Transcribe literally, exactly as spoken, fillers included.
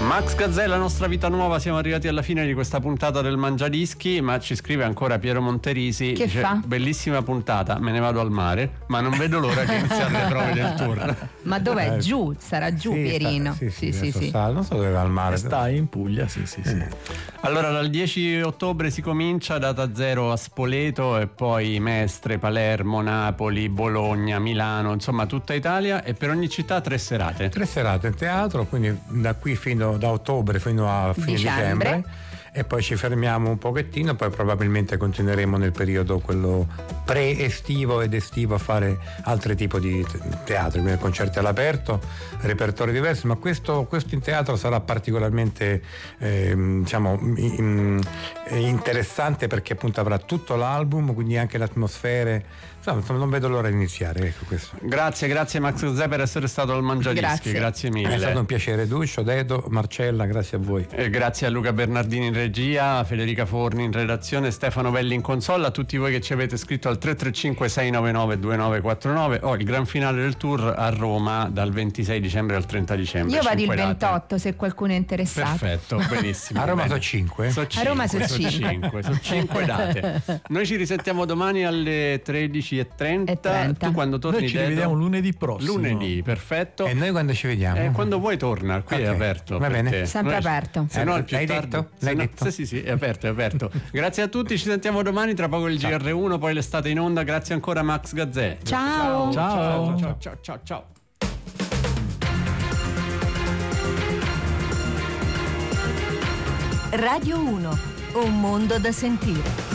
Max Gazzè, La nostra vita nuova, siamo arrivati alla fine di questa puntata del Mangiadischi, ma ci scrive ancora Piero Monterisi, che dice, fa? bellissima puntata, me ne vado al mare, ma non vedo l'ora che iniziano le prove del tour. Ma dov'è? Eh, Giù, sarà giù sì, Pierino. sta, sì, sì, sì, sì, sì. sta, non so dove va al mare. Sta in Puglia, sì, sì, sì. Allora, dal dieci ottobre si comincia, data zero a Spoleto, e poi Mestre, Palermo, Napoli, Bologna, Milano, insomma tutta Italia, e per ogni città tre serate. Tre serate in teatro, quindi da qui fino da ottobre fino a fine Dicembre. dicembre, e poi ci fermiamo un pochettino, poi probabilmente continueremo nel periodo quello pre-estivo ed estivo a fare altri tipi di teatro, quindi concerti all'aperto, repertori diversi, ma questo, questo in teatro sarà particolarmente eh, diciamo in, interessante, perché appunto avrà tutto l'album, quindi anche le atmosfere. Insomma, non vedo l'ora di iniziare, ecco questo. Grazie, grazie Max Gazzè per essere stato al Mangiadischi, Grazie. grazie mille. È stato un piacere, Duccio, Dedo, Marcella, grazie a voi. E grazie a Luca Bernardini in regia, a Federica Forni in redazione, Stefano Belli in console, a tutti voi che ci avete scritto al tre tre cinque sei nove nove due nove quattro nove. Oh, il gran finale del tour a Roma dal ventisei dicembre al trenta dicembre. Io vado il Cinque date. ventotto, se qualcuno è interessato. Perfetto, benissimo. A Roma bene. sono cinque? So A Roma sono cinque, cinque. cinque, sono cinque date. Noi ci risentiamo domani alle tredici e trenta. E trenta. Tu quando torni? Noi ci Dedo? rivediamo lunedì prossimo. Lunedì, perfetto. E noi quando ci vediamo? Eh, quando vuoi torna, qui Ok, è aperto. va per bene. te. Sempre Noi- aperto. Se no, Eh, il più l'hai tardi- detto? se L'hai no- detto? Sì, sì, sì, è aperto, è aperto. Grazie a tutti, ci sentiamo domani, tra poco il G R uno, poi l'estate in onda. Grazie ancora Max Gazzè. Ciao. Ciao. Ciao, ciao, ciao, ciao. Radio uno, un mondo da sentire.